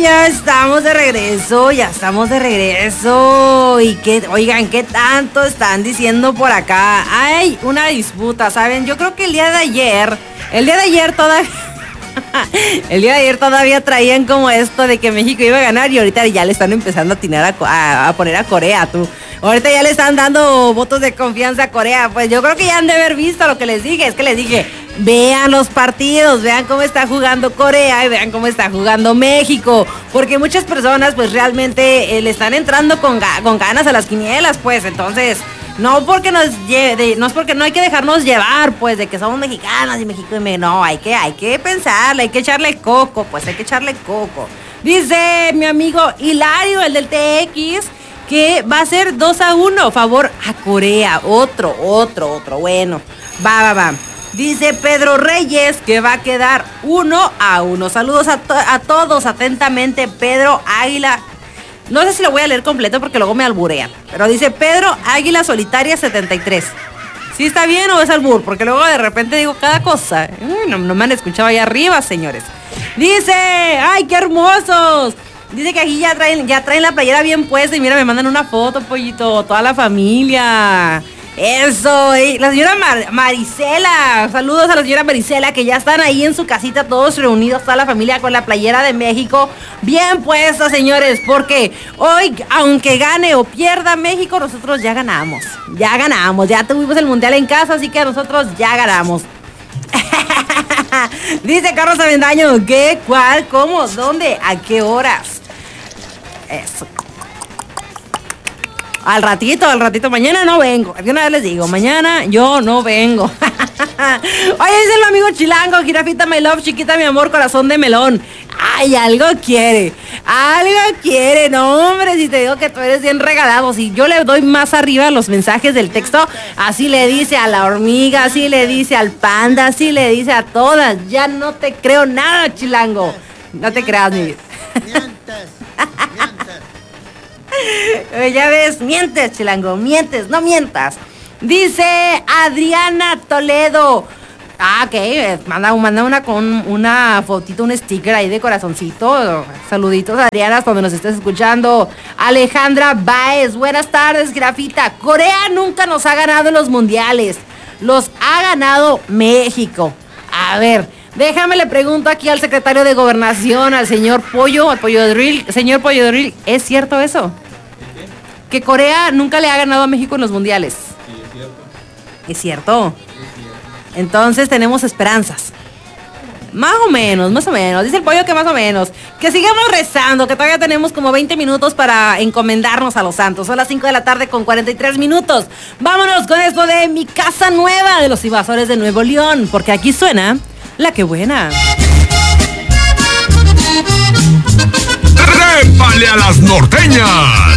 ya estamos de regreso. Y oigan, ¿qué tanto están diciendo por acá? Hay una disputa, ¿saben? Yo creo que el día de ayer todavía traían como esto de que México iba a ganar y ahorita ya le están empezando a atinar a poner a Corea, tú. Ahorita ya le están dando votos de confianza a Corea. Pues yo creo que ya han de haber visto lo que les dije. Es que les dije, vean los partidos, vean cómo está jugando Corea y vean cómo está jugando México. Porque muchas personas pues realmente le están entrando con ganas a las quinielas, pues. Entonces, no es porque no hay que dejarnos llevar, pues, de que somos mexicanos y México no, hay que pensarle, hay que echarle coco, pues hay que echarle coco. Dice mi amigo Hilario, el del TX, que va a ser 2-1, favor a Corea. Otro, bueno. Va. Dice Pedro Reyes que va a quedar 1-1. Saludos a todos, atentamente, Pedro Águila. No sé si lo voy a leer completo porque luego me alburean. Pero dice Pedro Águila Solitaria 73. ¿Sí está bien o es albur? Porque luego de repente digo cada cosa. No me han escuchado ahí arriba, señores. Dice, ¡ay, qué hermosos! Dice que aquí ya traen la playera bien puesta y mira, me mandan una foto, pollito, toda la familia. Eso, la señora Marisela, saludos a la señora Marisela, que ya están ahí en su casita todos reunidos, toda la familia con la playera de México bien puesta, señores, porque hoy, aunque gane o pierda México, nosotros ya ganamos, ya tuvimos el mundial en casa, así que nosotros ya ganamos. Dice Carlos Avendaño, ¿qué, cuál, cómo, dónde, a qué horas? Eso. Al ratito, mañana no vengo. De una vez les digo, mañana yo no vengo. Oye, dice el amigo Chilango, jirafita my love, chiquita mi amor, corazón de melón. Ay, algo quiere, no hombre, si te digo que tú eres bien regalado. Si yo le doy más arriba los mensajes del texto, así le dice a la hormiga, así le dice al panda, así le dice a todas. Ya no te creo nada, Chilango. No te creas, mi vida. Mientes. Ya ves, mientes, Chilango, mientes, no mientas. Dice Adriana Toledo. Ok, manda una fotito, un sticker ahí de corazoncito. Saluditos, Adriana, donde nos estés escuchando. Alejandra Baez, buenas tardes, grafita. Corea nunca nos ha ganado en los mundiales. Los ha ganado México. A ver, déjame le pregunto aquí al secretario de Gobernación, al señor Pollo, al Pollo de Drill. Señor Pollo de Drill, ¿es cierto eso? Que Corea nunca le ha ganado a México en los mundiales. Sí, es cierto. ¿Es cierto? Es cierto. Entonces tenemos esperanzas. Más o menos. Dice el Pollo que más o menos. Que sigamos rezando, que todavía tenemos como 20 minutos para encomendarnos a los santos. Son las 5 de la tarde con 43 minutos. Vámonos con esto de Mi Casa Nueva de los Invasores de Nuevo León, porque aquí suena La Que Buena. ¡Trépale a las norteñas!